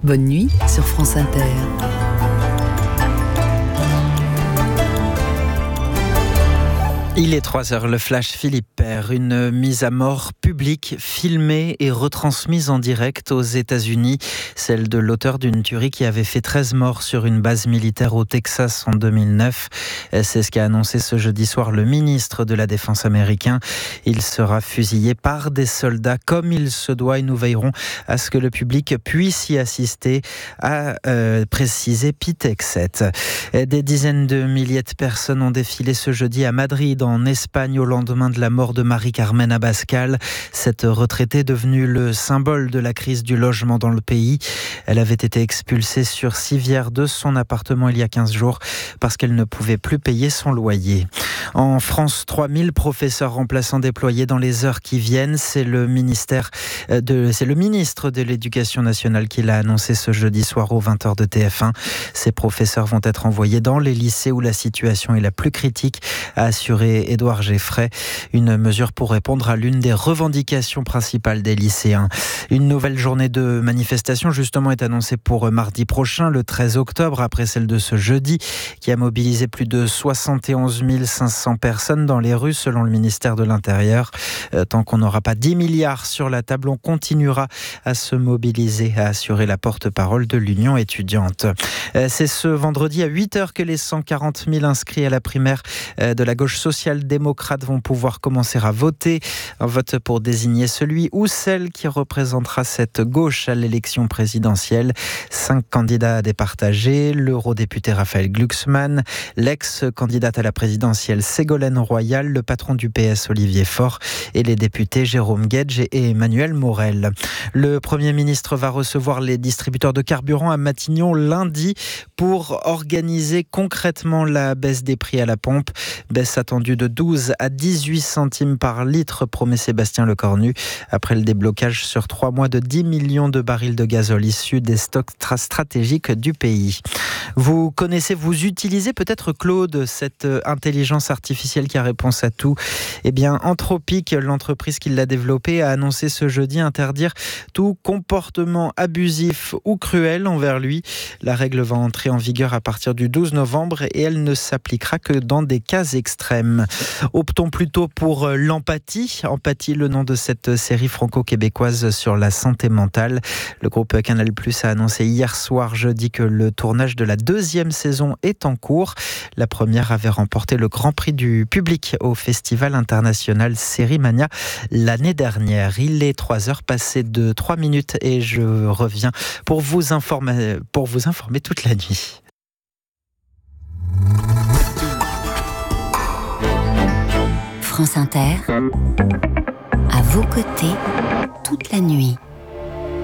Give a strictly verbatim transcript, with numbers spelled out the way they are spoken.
Bonne nuit sur France Inter. Il est trois heures, le flash Philippe Père. Une mise à mort publique, filmée et retransmise en direct aux États-Unis. Celle de l'auteur d'une tuerie qui avait fait treize morts sur une base militaire au Texas en deux mille neuf. C'est ce qu'a annoncé ce jeudi soir le ministre de la Défense américain. Il sera fusillé par des soldats comme il se doit et nous veillerons à ce que le public puisse y assister, a euh, précisé Pete Hegseth. Des dizaines de milliers de personnes ont défilé ce jeudi à Madrid, en Espagne, au lendemain de la mort de Marie-Carmen Abascal. Cette retraitée devenue le symbole de la crise du logement dans le pays. Elle avait été expulsée sur civière de son appartement il y a quinze jours parce qu'elle ne pouvait plus payer son loyer. En France, trois mille professeurs remplaçants déployés dans les heures qui viennent. C'est le ministère de, c'est le ministre de l'Éducation nationale qui l'a annoncé ce jeudi soir aux vingt heures de T F un. Ces professeurs vont être envoyés dans les lycées où la situation est la plus critique, a assuré Édouard Geffray. Une mesure pour répondre à l'une des revendications principales des lycéens. Une nouvelle journée de manifestation justement est annoncée pour mardi prochain, le treize octobre, après celle de ce jeudi, qui a mobilisé plus de soixante et onze mille cinq cents personnes dans les rues selon le ministère de l'Intérieur. Euh, tant qu'on n'aura pas dix milliards sur la table, on continuera à se mobiliser, a assuré la porte-parole de l'Union étudiante. Euh, c'est ce vendredi à huit heures que les cent quarante mille inscrits à la primaire euh, de la gauche social-démocrate vont pouvoir commencer à voter. Un vote pour désigner celui ou celle qui représentera cette gauche à l'élection présidentielle. Cinq candidats à départager, l'eurodéputé Raphaël Glucksmann, l'ex-candidate à la présidentielle Ségolène Royal, le patron du P S Olivier Faure et les députés Jérôme Guedj et Emmanuel Morel. Le Premier ministre va recevoir les distributeurs de carburant à Matignon lundi pour organiser concrètement la baisse des prix à la pompe. Baisse attendue de douze à dix-huit centimes par litre, promet Sébastien Lecornu, après le déblocage sur trois mois de dix millions de barils de gazole issus des stocks stratégiques du pays. Vous connaissez, vous utilisez peut-être, Claude, cette intelligence artificielle qui a réponse à tout. Eh bien, Anthropic, l'entreprise qui l'a développée, a annoncé ce jeudi interdire tout comportement abusif ou cruel envers lui. La règle va entrer en vigueur à partir du douze novembre et elle ne s'appliquera que dans des cas extrêmes. Optons plutôt pour l'empathie. Empathie, le nom de cette série franco-québécoise sur la santé mentale. Le groupe Canal+ a annoncé hier soir, jeudi, que le tournage de la deuxième saison est en cours. La première avait remporté le Grand Prix du public au Festival international Sérimania l'année dernière. Il est trois heures passées de trois minutes et je reviens pour vous informer, pour vous informer toute la nuit. France Inter, à vos côtés toute la nuit.